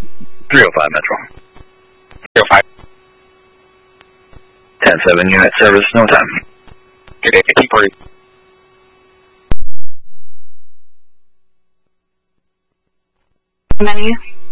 305 Metro. 305. 10-7 unit service, no time. Good day, T-40. Menu.